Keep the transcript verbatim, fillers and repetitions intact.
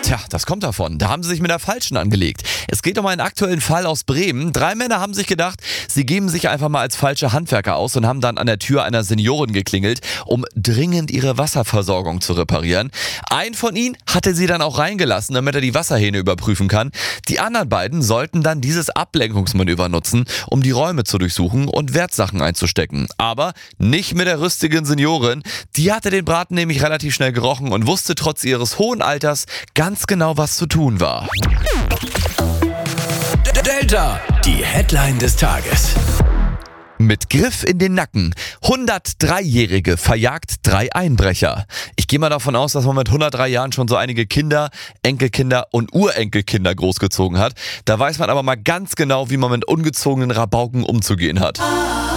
Tja, das kommt davon. Da haben sie sich mit der Falschen angelegt. Es geht um einen aktuellen Fall aus Bremen. Drei Männer haben sich gedacht, sie geben sich einfach mal als falsche Handwerker aus und haben dann an der Tür einer Seniorin geklingelt, um dringend ihre Wasserversorgung zu reparieren. Ein von ihnen hatte sie dann auch reingelassen, damit er die Wasserhähne überprüfen kann. Die anderen beiden sollten dann dieses Ablenkungsmanöver nutzen, um die Räume zu durchsuchen und Wertsachen einzustecken. Aber nicht mit der rüstigen Seniorin. Die hatte den Braten nämlich relativ schnell gerochen und wusste trotz ihres hohen Alters ganz genau, was zu tun war. Delta, die Headline des Tages. Mit Griff in den Nacken. hundertdreijährige verjagt drei Einbrecher. Ich gehe mal davon aus, dass man mit hundertdrei Jahren schon so einige Kinder, Enkelkinder und Urenkelkinder großgezogen hat. Da weiß man aber mal ganz genau, wie man mit ungezogenen Rabauken umzugehen hat.